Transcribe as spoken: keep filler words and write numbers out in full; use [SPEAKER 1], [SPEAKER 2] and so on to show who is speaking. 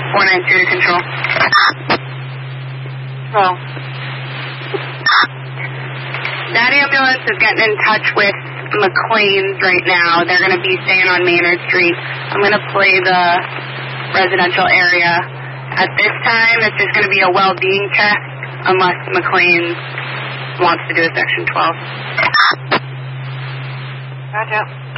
[SPEAKER 1] four nine two to control.
[SPEAKER 2] Control.
[SPEAKER 1] That ambulance is getting in touch with McLean's right now. They're going to be staying on Maynard Street. I'm going to play the residential area. At this time, it's just going to be a well-being check unless McLean's wants to do a section twelve.
[SPEAKER 2] Gotcha.